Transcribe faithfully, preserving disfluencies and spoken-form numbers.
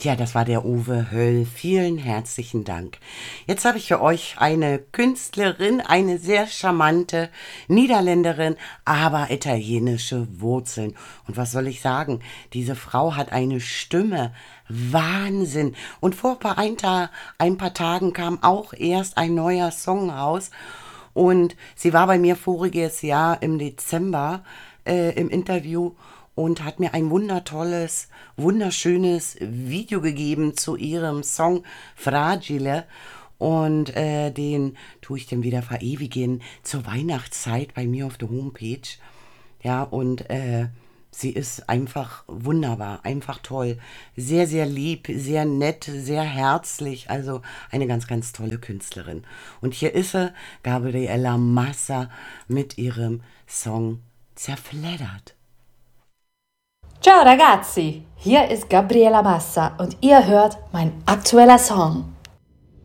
Ja, das war der Uwe Höll. Vielen herzlichen Dank. Jetzt habe ich für euch eine Künstlerin, eine sehr charmante Niederländerin, aber italienische Wurzeln. Und was soll ich sagen? Diese Frau hat eine Stimme. Wahnsinn. Und vor ein paar, ein, Ta- ein paar Tagen kam auch erst ein neuer Song raus. Und sie war bei mir voriges Jahr im Dezember äh, im Interview und hat mir ein wundertolles, wunderschönes Video gegeben zu ihrem Song Fragile. Und äh, den tue ich dann wieder verewigen zur Weihnachtszeit bei mir auf der Homepage. Ja, und äh, sie ist einfach wunderbar, einfach toll. Sehr, sehr lieb, sehr nett, sehr herzlich. Also eine ganz, ganz tolle Künstlerin. Und hier ist sie, Gabriela Massa, mit ihrem Song Zerfleddert. Ciao ragazzi, hier ist Gabriela Massa und ihr hört mein aktueller Song.